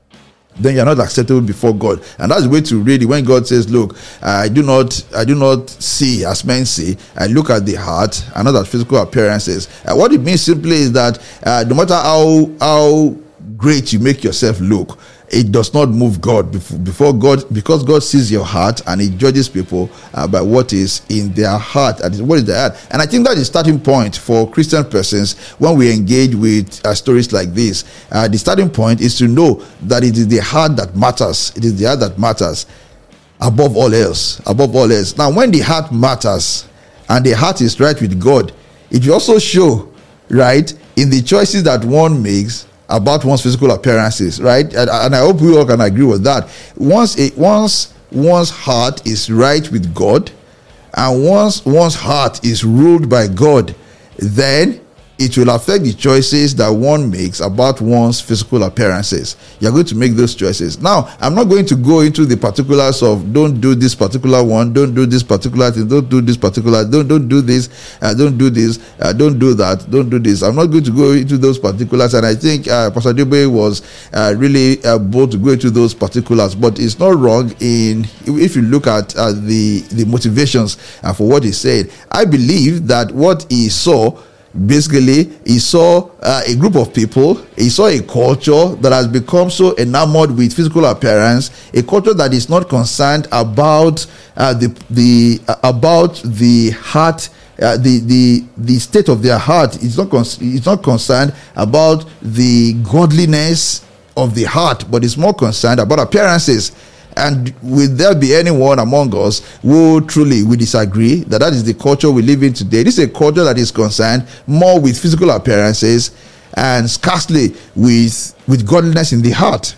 then you're not acceptable before God. And that's the way to read it. When God says, look, I do not I do not see as men see, I look at the heart and not at physical appearances. Uh, what it means simply is that uh, no matter how how great you make yourself look, it does not move God before, before God, because God sees your heart and He judges people uh, by what is in their heart and what is their heart. And I think that is the starting point for Christian persons when we engage with uh, stories like this. Uh, the starting point is to know that it is the heart that matters. It is the heart that matters above all else. Above all else. Now, when the heart matters and the heart is right with God, it will also show, right, in the choices that one makes about one's physical appearances, right? And, and I hope we all can agree with that. Once it once one's heart is right with God, and once one's heart is ruled by God, then it will affect the choices that one makes about one's physical appearances. You're going to make those choices. Now, I'm not going to go into the particulars of don't do this particular one, don't do this particular thing, don't do this particular, don't don't do this, uh, don't do this, uh, don't do that, don't do this. I'm not going to go into those particulars, and I think uh, Pastor Adeboye was uh, really uh, bold to go into those particulars. But it's not wrong in if you look at uh, the the motivations uh, for what he said. I believe that what he saw, basically, he saw uh, a group of people, he saw a culture that has become so enamored with physical appearance, a culture that is not concerned about uh, the the uh, about the heart, uh, the the the state of their heart. It's not con- it's not concerned about the godliness of the heart, but it's more concerned about appearances. And will there be anyone among us who truly we disagree that that is the culture we live in today? This is a culture that is concerned more with physical appearances and scarcely with with godliness in the heart.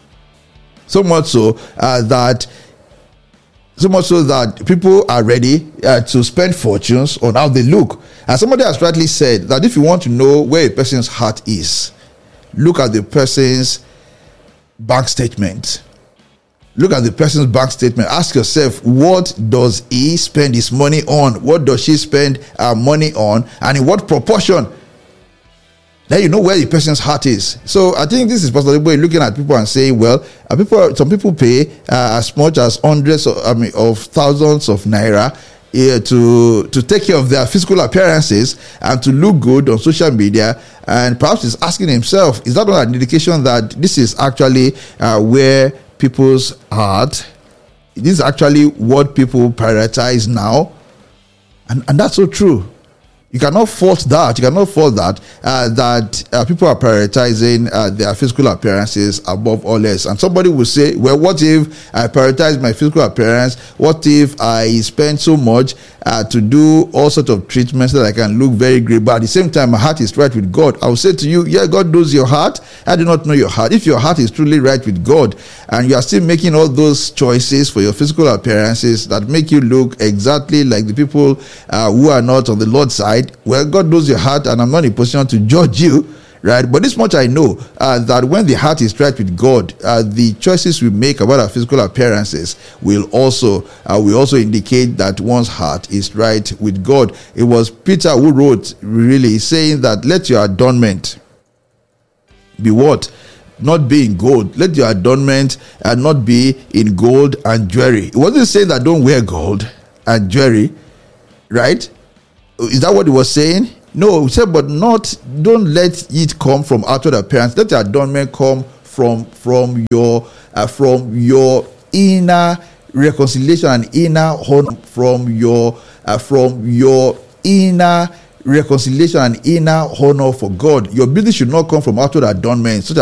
So much so uh, that so much so that people are ready uh, to spend fortunes on how they look. And somebody has rightly said that if you want to know where a person's heart is, look at the person's bank statement. Look at the person's bank statement. Ask yourself, what does he spend his money on? What does she spend her money on? And in what proportion? Then you know where the person's heart is. So I think this is Pastor Adeboye looking at people and saying, well, uh, people, some people pay uh, as much as hundreds of, I mean, of thousands of naira uh, to to take care of their physical appearances and to look good on social media. And perhaps he's asking himself, is that not an indication that this is actually uh, where people's heart, this is actually what people prioritize now? And and that's so true. You cannot fault that. You cannot fault that. Uh, that uh, people are prioritizing uh, their physical appearances above all else. And somebody will say, well, what if I prioritize my physical appearance? What if I spend so much uh, to do all sorts of treatments that I can look very great, but at the same time, my heart is right with God? I will say to you, yeah, God knows your heart. I do not know your heart. If your heart is truly right with God, and you are still making all those choices for your physical appearances that make you look exactly like the people uh, who are not on the Lord's side, well, God knows your heart, and I'm not in a position to judge you, right? But this much I know, uh, that when the heart is right with God, uh, the choices we make about our physical appearances will also uh, will also indicate that one's heart is right with God. It was Peter who wrote, really saying that let your adornment be what? Not be in gold. Let your adornment uh, not be in gold and jewelry. It wasn't saying that don't wear gold and jewelry, right? Is that what he was saying? No, he said, but not, don't let it come from outward appearance. Let your adornment come from from your uh, from your inner reconciliation and inner honor, from your uh, from your inner reconciliation and inner honor for God. Your beauty should not come from outward adornment, such